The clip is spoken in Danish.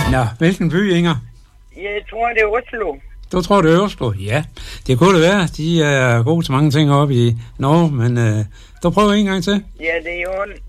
Nå, hvilken by, Inger? Jeg tror, det er Oslo. Du tror, det er Oslo? Ja, det kunne det være. De er gode til mange ting oppe i Norge, men du prøver en gang til. Ja, det er jo